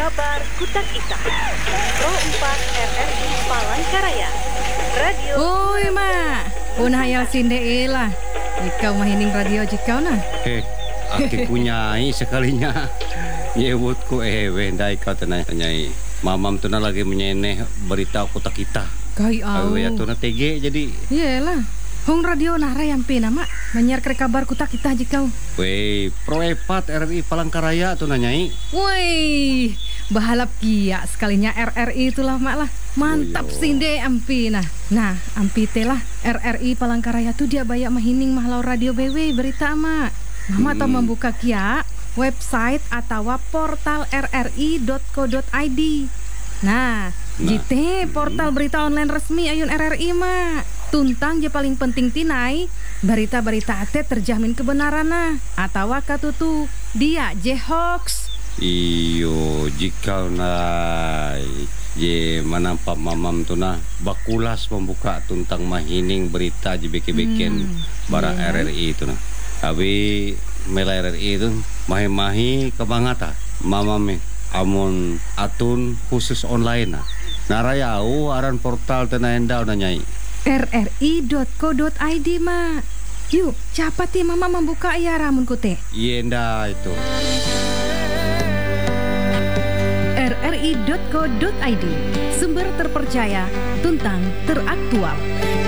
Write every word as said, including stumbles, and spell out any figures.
Kabar Kutak Ita Pro empat R R I Palangkaraya Radio. Oi ma, unah hayal sinde lah. Ikau mahining radio jikau nah. Eh, aki punyai sekalinya. Nyebutku eh wendai kau tenai nyai. Mamam tu na lagi menyeneh berita Kutak Ita. Kai au. Awe ya tu na T G jadi. Iyalah. Hong radio nara yang pena mak menyiar ke kabar Kutak Ita jikau. Wei, Pro empat R R I Palangkaraya tu na nyai. Woi, bahalap kia sekalinya R R I itulah mak lah. Mantap Boyo. sinde ampi nah. Nah, ampi telah R R I Palangkaraya tu dia bayak mahining mahlau radio B W berita mak. Mama hmm. membuka kia website atau portal r r i dot co dot i d. Nah, Nah, jite portal berita online resmi ayun R R I mak. Tuntang je paling penting tinai berita-berita ate terjamin kebenaran nah atau katutu dia je hoax. Iyo, jika na je manampak mamam tu na bakulas membuka tentang mahining berita je beke-beken Hmm, bara yeah. R R I tu na. Tapi mela R R I tu mahi-mahi kebangata mamam amun atun khusus online na. Narayau aran portal tena endau na nyai. r r i dot co dot i d mak. Yuk, cepat ya mama membuka ya ramun kute. Yenda itu. r r i dot co dot i d, sumber terpercaya, tuntang teraktual.